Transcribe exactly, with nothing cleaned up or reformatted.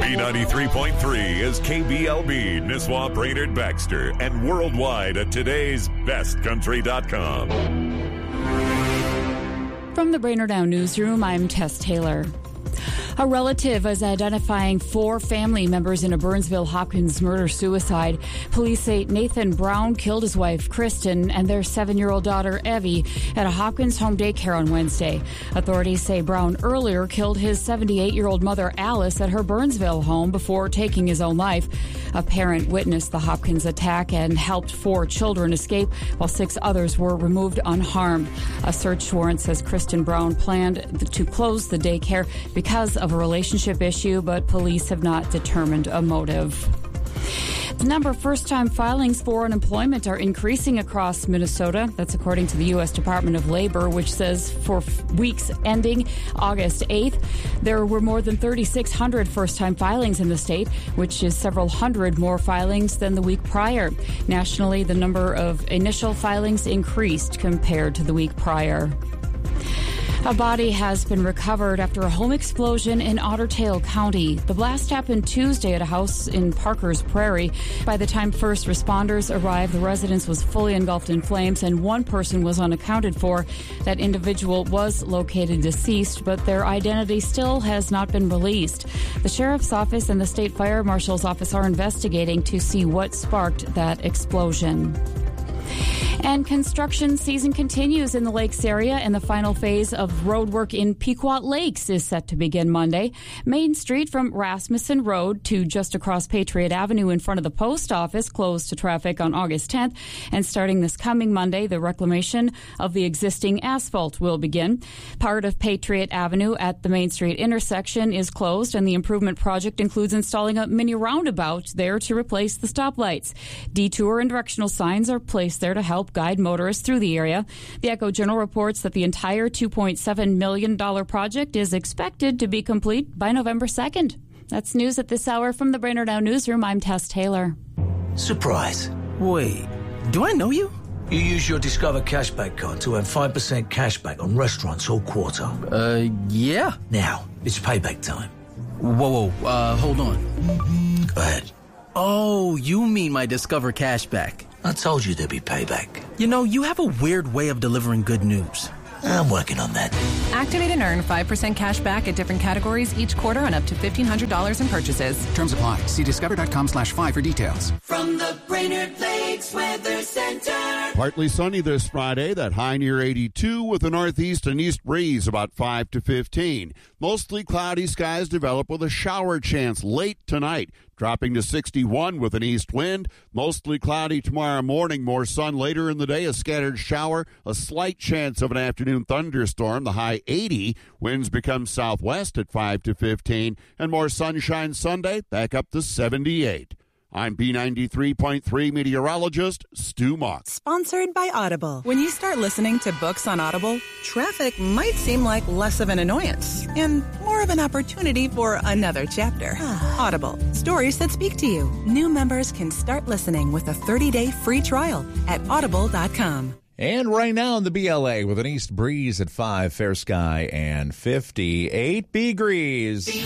B ninety-three point three is K B L B, Nisswa, Brainerd, Baxter, and worldwide at today's best country dot com. From the Brainerd Now Newsroom, I'm Tess Taylor. A relative is identifying four family members in a Burnsville-Hopkins murder-suicide. Police say Nathan Brown killed his wife, Kristen, and their seven-year-old daughter, Evie, at a Hopkins home daycare on Wednesday. Authorities say Brown earlier killed his seventy-eight-year-old mother, Alice, at her Burnsville home before taking his own life. A parent witnessed the Hopkins attack and helped four children escape, while six others were removed unharmed. A search warrant says Kristen Brown planned to close the daycare because of a relationship issue, but police have not determined a motive. The number of first-time filings for unemployment are increasing across Minnesota. That's according to the U S Department of Labor, which says for weeks ending August eighth, there were more than thirty-six hundred first-time filings in the state, which is several hundred more filings than the week prior. Nationally, the number of initial filings increased compared to the week prior. A body has been recovered after a home explosion in Otter Tail County. The blast happened Tuesday at a house in Parker's Prairie. By the time first responders arrived, the residence was fully engulfed in flames and one person was unaccounted for. That individual was located deceased, but their identity still has not been released. The sheriff's office and the state fire marshal's office are investigating to see what sparked that explosion. And construction season continues in the Lakes area, and the final phase of road work in Pequot Lakes is set to begin Monday. Main Street from Rasmussen Road to just across Patriot Avenue in front of the post office closed to traffic on August tenth. And starting this coming Monday, the reclamation of the existing asphalt will begin. Part of Patriot Avenue at the Main Street intersection is closed, and the improvement project includes installing a mini roundabout there to replace the stoplights. Detour and directional signs are placed there to help guide motorists through the area. The Echo Journal reports that the entire two point seven million dollars project is expected to be complete by November second. That's news at this hour from the Brainerd Now Newsroom. I'm Tess Taylor. Surprise. Wait, do I know you? You use your Discover Cashback card to earn five percent cashback on restaurants all quarter. Uh, yeah. Now, it's payback time. Whoa, whoa, uh, hold on. Go ahead. Oh, you mean my Discover Cashback. I told you there'd be payback. You know, you have a weird way of delivering good news. I'm working on that. Activate and earn five percent cash back at different categories each quarter on up to fifteen hundred dollars in purchases. Terms apply. See discover.com slash five for details. From the Brainerd Lakes Weather Center. Partly sunny this Friday, that high near eighty-two with a northeast and east breeze about five to fifteen. Mostly cloudy skies develop with a shower chance late tonight, dropping to sixty-one with an east wind. Mostly cloudy tomorrow morning, more sun later in the day, a scattered shower, a slight chance of an afternoon thunderstorm, the high eighty. Winds become southwest at five to fifteen, and more sunshine Sunday, back up to seventy-eight. I'm B ninety-three point three meteorologist Stu Mock. Sponsored by Audible. When you start listening to books on Audible, traffic might seem like less of an annoyance and more of an opportunity for another chapter. Audible. Stories that speak to you. New members can start listening with a thirty-day free trial at audible dot com. And right now in the B L A with an east breeze at five, fair sky and fifty-eight degrees.